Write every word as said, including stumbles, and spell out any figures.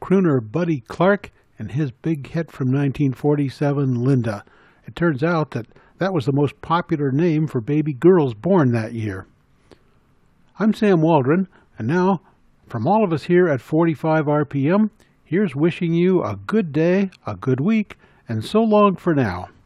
crooner Buddy Clark and his big hit from nineteen forty-seven, Linda. It turns out that that was the most popular name for baby girls born that year. I'm Sam Waldron, and now, from all of us here at forty-five R P M, here's wishing you a good day, a good week, and so long for now.